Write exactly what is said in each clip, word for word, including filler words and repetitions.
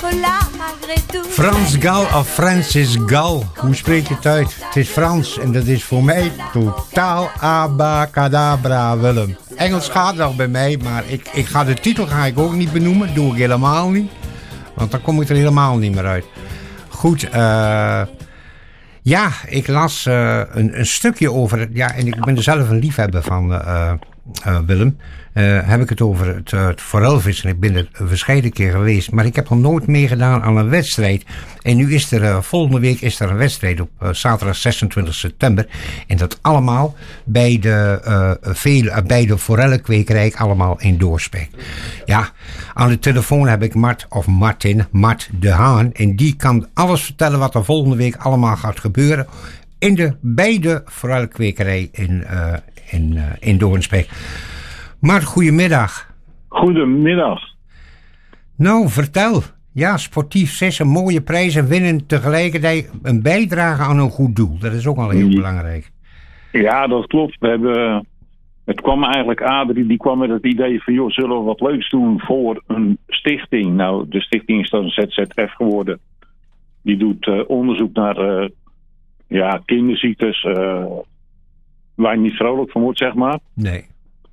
Frans Gal of Francis Gal, hoe spreek je het uit? Het is Frans en dat is voor mij totaal abacadabra, Willem. Engels gaat wel bij mij, maar ik, ik ga de titel ga ik ook niet benoemen, doe ik helemaal niet. Want dan kom ik er helemaal niet meer uit. Goed, uh, ja, ik las uh, een, een stukje over, ja, en ik ben er zelf een liefhebber van, uh, uh, Willem. Uh, heb ik het over het, uh, het forelvissen. Ik ben er verscheiden keer geweest, maar ik heb nog nooit meegedaan aan een wedstrijd. En nu is er, uh, volgende week is er een wedstrijd op uh, zaterdag zesentwintig september. En dat allemaal bij de, uh, veel, uh, bij de forellenkwekerij, allemaal in Doorspek. Ja, aan de telefoon heb ik Mart, of Martin, Mart de Haan. En die kan alles vertellen wat er volgende week allemaal gaat gebeuren. In de, bij de forellenkwekerij in, uh, in, uh, in Doornspek. Mart, goedemiddag. Goedemiddag. Nou, vertel. Ja, sportief vissen, mooie prijzen winnen, tegelijkertijd een bijdrage aan een goed doel. Dat is ook al heel ja. belangrijk. Ja, dat klopt. We hebben, het kwam eigenlijk, Adrie, die kwam met het idee van, joh, zullen we wat leuks doen voor een stichting? Nou, de stichting is dan Z Z F geworden. Die doet uh, onderzoek naar uh, ja, kinderziektes, uh, waar je niet vrolijk van wordt, zeg maar. Nee.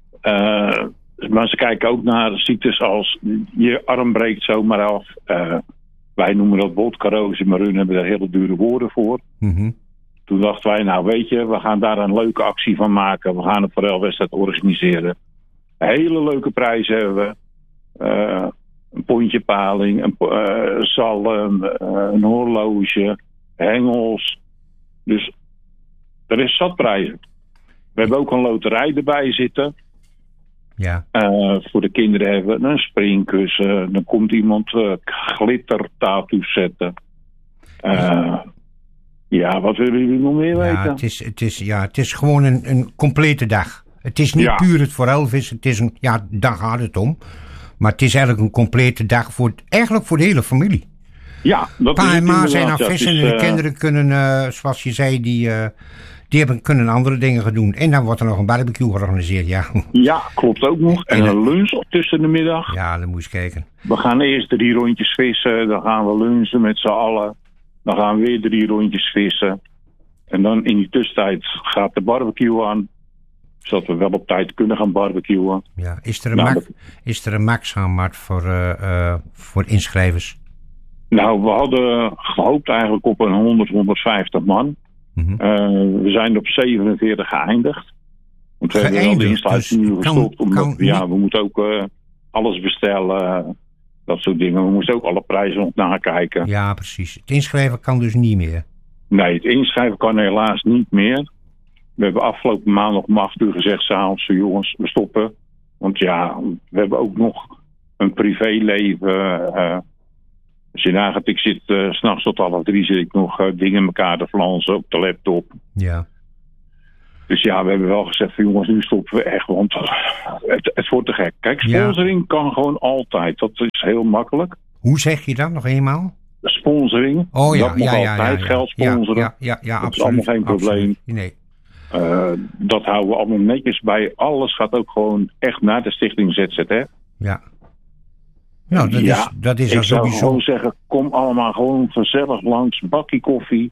Uh, maar ze kijken ook naar ziektes als je arm breekt zomaar af. Uh, wij noemen dat botkarose, maar hun hebben daar hele dure woorden voor. Mm-hmm. Toen dachten wij, nou weet je, we gaan daar een leuke actie van maken. We gaan een forelwedstrijd organiseren. Hele leuke prijzen hebben we. Uh, een pondje paling, een uh, zalm, uh, een horloge, hengels. Dus er is zat prijzen. We hebben ook een loterij erbij zitten. Ja. Uh, voor de kinderen hebben we een springkussen. Dan komt iemand uh, glittertattoos zetten. Uh, ja, wat willen jullie nog meer weten? Ja, het is, het is, ja, het is gewoon een, een complete dag. Het is niet ja. puur het forelvissen. Het is een, ja, daar gaat het om. Maar het is eigenlijk een complete dag voor, eigenlijk voor de hele familie. Ja, dat Pa is en ma zijn aan ja, vissen is, en de uh, kinderen kunnen, uh, zoals je zei, die... Uh, Die hebben, kunnen andere dingen gaan doen. En dan wordt er nog een barbecue georganiseerd, ja. Ja, klopt ook nog. En, en een lunch op tussen de middag. Ja, dan moet je kijken. We gaan eerst drie rondjes vissen. Dan gaan we lunchen met z'n allen. Dan gaan we weer drie rondjes vissen. En dan in die tussentijd gaat de barbecue aan. Zodat we wel op tijd kunnen gaan barbecuen. Ja, is er een, nou, max, dat... is er een max aan, Mart, voor, uh, uh, voor inschrijvers? Nou, we hadden gehoopt eigenlijk op een honderd, honderdvijftig man. Mm-hmm. Uh, we zijn op zevenenveertig geëindigd. Want we geëindigd, hebben wel de insluiting nu dus gestopt. Kan, omdat kan ja, niet... we moeten ook uh, alles bestellen. Dat soort dingen. We moesten ook alle prijzen nog nakijken. Ja, precies. Het inschrijven kan dus niet meer. Nee, het inschrijven kan helaas niet meer. We hebben afgelopen maandag om acht uur gezegd, s'avonds, jongens, we stoppen. Want ja, we hebben ook nog een privéleven. Uh, Als je nagaat, ik zit uh, 's nachts tot half drie zit ik nog uh, dingen in elkaar te flansen op de laptop. Ja. Dus ja, we hebben wel gezegd van jongens, nu stoppen we echt, want het, het wordt te gek. Kijk, sponsoring ja. kan gewoon altijd. Dat is heel makkelijk. Hoe zeg je dat nog eenmaal? Sponsoring. Oh ja, dat mag ja, ja, altijd ja, ja. geld sponsoren. Ja, ja, ja, ja, dat absoluut. is allemaal geen probleem. Absoluut. Nee. Uh, dat houden we allemaal netjes bij. Alles gaat ook gewoon echt naar de stichting Z Z F. Ja. Nou, dat ja, is, dat is ik zou sowieso... gewoon zeggen, kom allemaal gewoon vanzelf langs, bakkie koffie,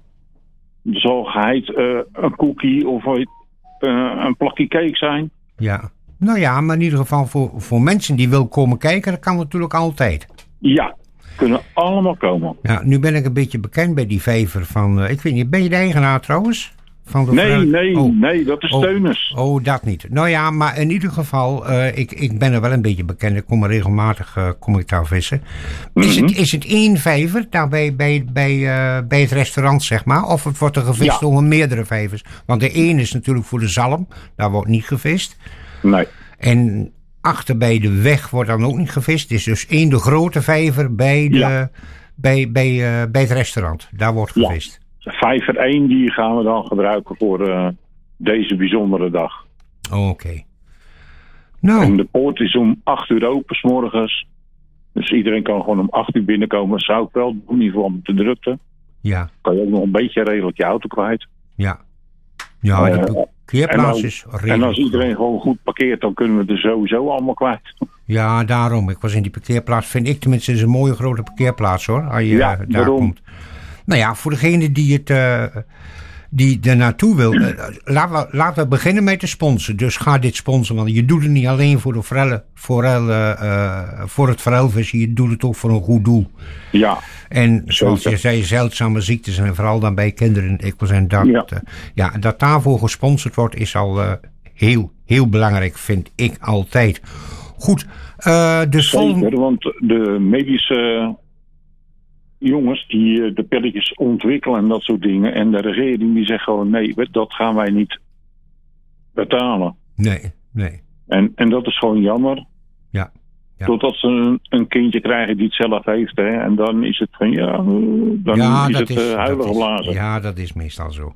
zal geheid uh, een cookie of uh, een plakje cake zijn. Ja, nou ja, maar in ieder geval voor, voor mensen die willen komen kijken, dat kan natuurlijk altijd. Ja, kunnen allemaal komen. Ja, nu ben ik een beetje bekend bij die vijver van, uh, ik weet niet, ben je de eigenaar trouwens? Van de nee, vrouw... nee, oh. nee, dat is Teunus. Oh, oh, dat niet. Nou ja, maar in ieder geval, uh, ik, ik ben er wel een beetje bekend. Ik kom er regelmatig uh, kom ik daar vissen. Mm-hmm. Is, het, is het één vijver daar bij, bij, bij, uh, bij het restaurant, zeg maar? Of het wordt er gevist ja. over meerdere vijvers? Want de één is natuurlijk voor de zalm. Daar wordt niet gevist. Nee. En achter bij de weg wordt dan ook niet gevist. Het is dus één de grote vijver bij, de, ja. bij, bij, uh, bij het restaurant. Daar wordt gevist. Ja. Vijver één die gaan we dan gebruiken voor uh, deze bijzondere dag. Oh, oké. Okay. Nou. En de poort is om acht uur open 's morgens. Dus iedereen kan gewoon om acht uur binnenkomen. Zou ik wel doen, in ieder geval met de drukte. Ja. Kan je ook nog een beetje redelijk je auto kwijt. Ja. Ja, uh, de parkeerplaats en, is redelijk. En als iedereen gewoon goed parkeert, dan kunnen we er sowieso allemaal kwijt. Ja, daarom. Ik was in die parkeerplaats, vind ik tenminste, is een mooie grote parkeerplaats hoor. Als je Ja, uh, daar daarom. komt. Nou ja, voor degene die het... Uh, die er naartoe wil. Uh, laten, we, laten we beginnen met de sponsor. Dus ga dit sponsoren. Want je doet het niet alleen voor, de forellen, forel, uh, uh, voor het forelvissen. Je doet het ook voor een goed doel. Ja. En zoals je zei, zeldzame ziektes. En vooral dan bij kinderen. Ik wil zeggen, dat, ja. Uh, ja, dat daarvoor gesponsord wordt is al uh, heel, heel belangrijk. Vind ik altijd. Goed. Uh, de Zeker, vol... want de medische... jongens die de pilletjes ontwikkelen en dat soort dingen. En de regering die zegt gewoon nee, dat gaan wij niet betalen. Nee, nee. En, en dat is gewoon jammer. Ja. ja. Totdat ze een, een kindje krijgen die het zelf heeft. Hè, en dan is het van ja, dan ja, is dat het is, uh, huilige blazen. Ja, dat is meestal zo.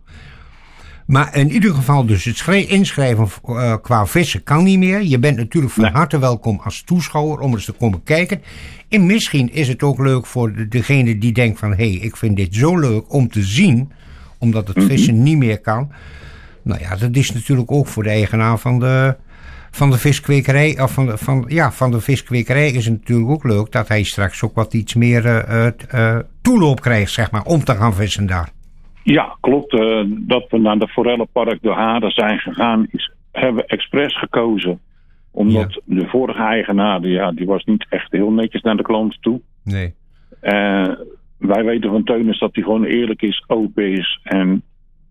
Maar in ieder geval dus het schre- inschrijven uh, qua vissen kan niet meer. Je bent natuurlijk van nee. harte welkom als toeschouwer om eens te komen kijken. En misschien is het ook leuk voor de, degene die denkt van... hé, hey, ik vind dit zo leuk om te zien, omdat het mm-hmm. vissen niet meer kan. Nou ja, dat is natuurlijk ook voor de eigenaar van de, van de viskwekerij... of van de, van, ja, van de viskwekerij is het natuurlijk ook leuk... dat hij straks ook wat iets meer uh, uh, toeloop krijgt, zeg maar, om te gaan vissen daar. Ja, klopt. Uh, dat we naar de Forellenpark de Haren zijn gegaan, is, hebben we expres gekozen. Omdat ja. de vorige eigenaar, ja, die was niet echt heel netjes naar de klanten toe. Nee. Uh, wij weten van Teunis dat hij gewoon eerlijk is, open is. En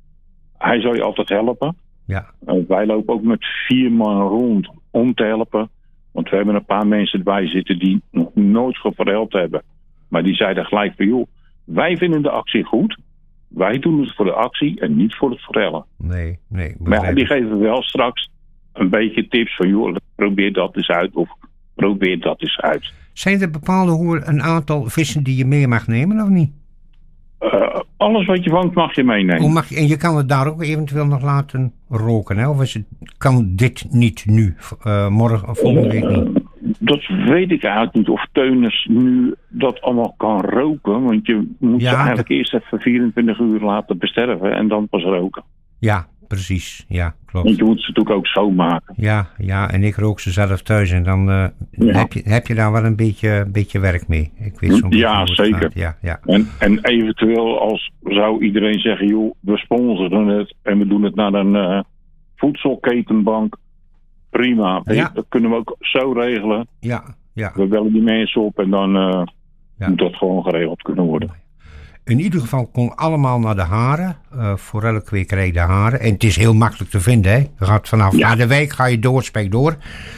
hij zal je altijd helpen. Ja. Uh, wij lopen ook met vier man rond om te helpen. Want we hebben een paar mensen erbij zitten die nog nooit geforeld hebben. Maar die zeiden gelijk van, joh, wij vinden de actie goed. Wij doen het voor de actie en niet voor het forellen. Nee, nee. Maar ja, die geven wel straks een beetje tips van... joh, probeer dat eens uit of probeer dat eens uit. Zijn er bepaalde hoe een aantal vissen die je mee mag nemen of niet? Uh, alles wat je vangt mag je meenemen. Hoe mag je, en je kan het daar ook eventueel nog laten roken, hè? Of is het, kan dit niet nu, uh, morgen of volgende week niet? Uh, dat weet ik eigenlijk niet of Teunis nu dat allemaal kan roken. Want je moet ja, ze eigenlijk dat... eerst even vierentwintig uur laten besterven en dan pas roken. Ja, precies. Ja, klopt. Want je moet ze natuurlijk ook schoonmaken. Ja, ja, en ik rook ze zelf thuis en dan uh, ja. heb, je, heb je daar wel een beetje, beetje werk mee. Ik weet zo'n ja, zeker. Ja, ja. En, en eventueel als zou iedereen zeggen, joh, we sponsoren het en we doen het naar een uh, voedselketenbank. Prima, ja. Dat kunnen we ook zo regelen. Ja, ja. We bellen die mensen op en dan uh, ja. moet dat gewoon geregeld kunnen worden. In ieder geval kom allemaal naar de Haren, uh, forellenkwekerij de Haren. En het is heel makkelijk te vinden, hè. Je gaat vanaf ja. Aardenwijk, ga je door, Spek door.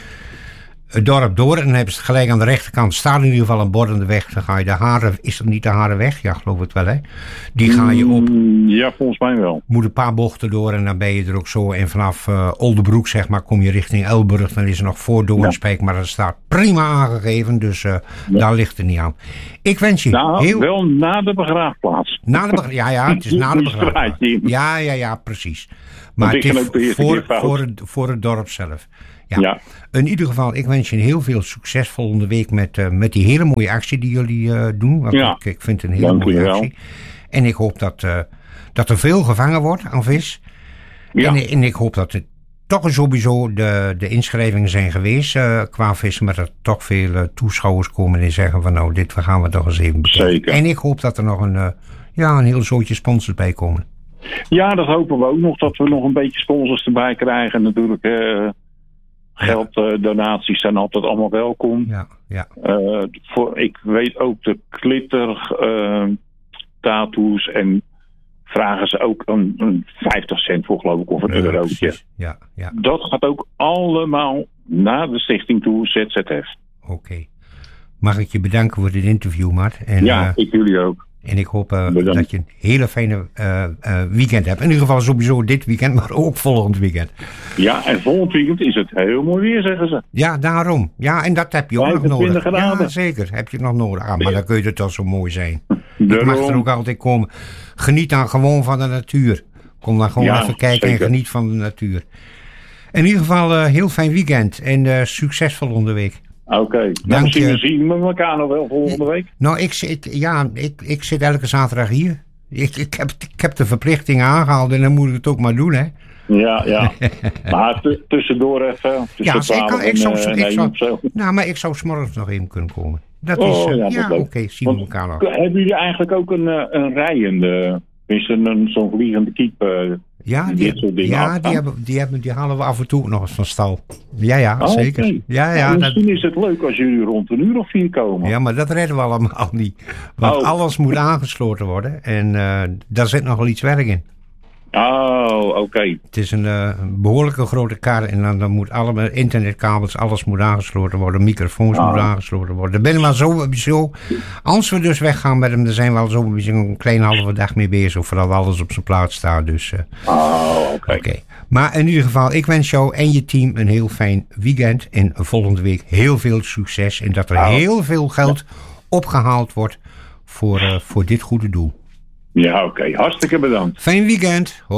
Het dorp door en dan hebben ze het gelijk aan de rechterkant. Staat in ieder geval een bord aan de weg. Dan ga je de Haren, is dat niet de Harenweg? Ja, geloof het wel, hè. Die ga je op. Ja, volgens mij wel. Moet een paar bochten door en dan ben je er ook zo. En vanaf uh, Oldebroek, zeg maar, kom je richting Elburg. Dan is er nog voor Doornspijk, ja. maar dat staat prima aangegeven. Dus uh, ja. daar ligt het niet aan. Ik wens je nou, heel... wel na de begraafplaats. Na de begra... Ja, ja, het is na de begraafplaats. Ja, ja, ja, precies. Maar het is voor, voor, het, voor het dorp zelf. Ja. ja. In ieder geval, ik wens je heel veel succes volgende week met, uh, met die hele mooie actie die jullie uh, doen. Want ja. ik, ik vind het een hele Dank mooie actie. En ik hoop dat, uh, dat er veel gevangen wordt aan vis. Ja. En, en ik hoop dat het toch sowieso de, de inschrijvingen zijn geweest uh, qua vissen. Maar dat er toch veel uh, toeschouwers komen en zeggen van nou, dit gaan we toch eens even bekijken. Zeker. En ik hoop dat er nog een, uh, ja, een heel zootje sponsors bij komen. Ja, dat hopen we ook nog. Dat we nog een beetje sponsors erbij krijgen natuurlijk. Uh, Gelddonaties uh, zijn altijd allemaal welkom. Ja, ja. Uh, voor, ik weet ook de glitter uh, tattoos en vragen ze ook een, een vijftig cent voor, geloof ik, of een ja, eurotje. Ja, ja. Dat gaat ook allemaal naar de stichting toe, Z Z F. Oké. Okay. Mag ik je bedanken voor dit interview, Mart? En, ja, uh, ik jullie ook. En ik hoop uh, dat je een hele fijne uh, uh, weekend hebt. In ieder geval sowieso dit weekend, maar ook volgend weekend. Ja, en volgend weekend is het heel mooi weer, zeggen ze. Ja, daarom. Ja, en dat heb je ook nog nodig. Graden. Ja, zeker. Heb je nog nodig. Ah, maar dan kun je het toch zo mooi zijn. Ik mag er ook altijd komen. Geniet dan gewoon van de natuur. Kom dan gewoon ja, even kijken zeker. En geniet van de natuur. In ieder geval uh, heel fijn weekend. En uh, succes volgende week. Oké, okay. Nou, misschien zien we elkaar nog wel volgende week. Nou, ik zit, ja, ik, ik zit elke zaterdag hier. Ik, ik, heb, ik heb de verplichting aangehaald en dan moet ik het ook maar doen, hè. Ja, ja. Maar t- tussendoor even. Tussen Ja, ik, kan, ik zou, en, ik uh, zou, of zo. nou, maar ik zou 's morgens nog even kunnen komen. Dat Oh, is, uh, ja, ja, dat oké, leuk. zien we Want elkaar nog. Hebben jullie eigenlijk ook een, uh, een rijende, tenminste een, zo'n vliegende kiep? Uh, Ja, die, die, dit soort dingen ja afgaan? die, hebben, die, hebben, die halen we af en toe ook nog eens van stal. Ja, ja, Oh, zeker. okay. Ja, ja, nou, dat, misschien is het leuk als jullie rond een uur of vier komen. ja, maar dat redden we allemaal niet. Want Oh. alles moet aangesloten worden en uh, daar zit nogal iets werk in. Oh, oké. Okay. Het is een, uh, een behoorlijke grote kar en dan, dan moet alle internetkabels, alles moet aangesloten worden, microfoons Oh. moeten aangesloten worden. Daar ben ik wel sowieso, als we dus weggaan met hem, dan zijn we al sowieso een kleine halve dag mee bezig, voordat alles op zijn plaats staat. Dus, uh, Oh, oké. okay. okay. Maar in ieder geval, ik wens jou en je team een heel fijn weekend en volgende week heel veel succes en dat er Oh. heel veel geld opgehaald wordt voor, uh, voor dit goede doel. Ja, oké. Okay. Hartstikke bedankt. Fijn weekend. Hoi.